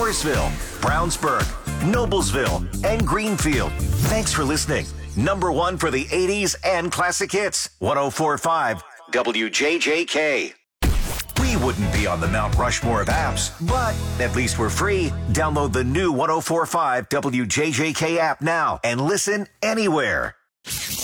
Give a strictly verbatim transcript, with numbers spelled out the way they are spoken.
Morrisville, Brownsburg, Noblesville, and Greenfield. Thanks for listening. Number one for the eighties and classic hits. one oh four point five W J J K. We wouldn't be on the Mount Rushmore of apps, but at least we're free. Download the new one oh four point five W J J K app now and listen anywhere.